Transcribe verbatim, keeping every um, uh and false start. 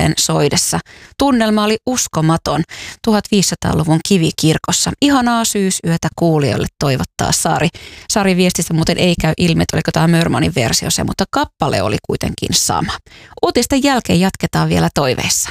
hiljalleen soidessa. Tunnelma oli uskomaton tuhatviisisataaluvun kivikirkossa. Ihanaa syysyötä kuulijoille toivottaa Sari. Sari viestistä muuten ei käy ilmi, että oliko tämä Mörmanin versio se, mutta kappale oli kuitenkin sama. Uutisten jälkeen jatketaan vielä toiveissa.